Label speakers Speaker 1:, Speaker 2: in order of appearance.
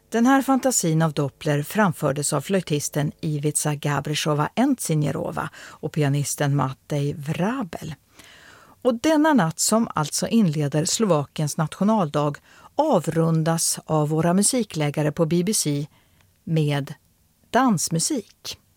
Speaker 1: Den här fantasin av Doppler framfördes av flöjtisten Ivica Gabryshova-Entzinjerova och pianisten Matej Vrabel. Och denna natt, som alltså inleder Slovakiens nationaldag, avrundas av våra musikläggare på BBC med dansmusik.